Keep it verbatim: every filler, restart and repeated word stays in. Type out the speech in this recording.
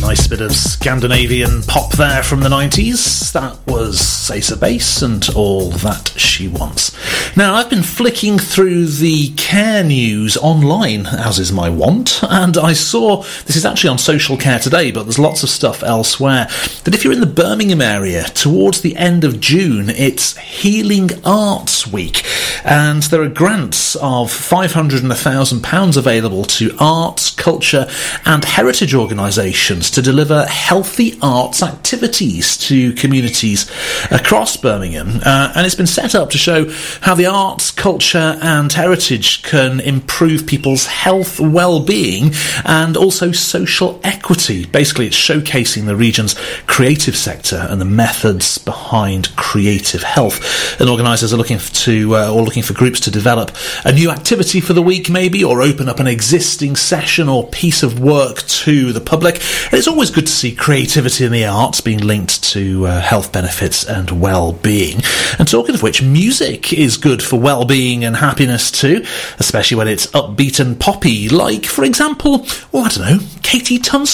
Nice bit of Scandinavian pop there from the nineties. That was Ace of Base and All That She Wants. Now, I've been flicking through the care news online, as is my wont, and I saw, this is actually on Social Care Today, but there's lots of stuff elsewhere, that if you're in the Birmingham area, towards the end of June, it's Healing Arts Week, and there are grants of five hundred and one thousand pounds available to arts, culture and heritage organisations to deliver healthy arts activities to communities across Birmingham, uh, and it's been set up to show how the arts, culture and heritage can improve people's health, well-being and also social equity. Basically, it's showcasing the region's creative sector and the methods behind creative health, and organisers are looking to uh, or looking for groups to develop a new activity for the week maybe, or open up an existing session or piece of work to the public. And it's always good to see creativity in the arts being linked to uh, health benefits and well-being. And talking of which, music is good for well-being and happiness too, especially when it's upbeat and poppy, like, for example, oh, I don't know, Katie Tunstall.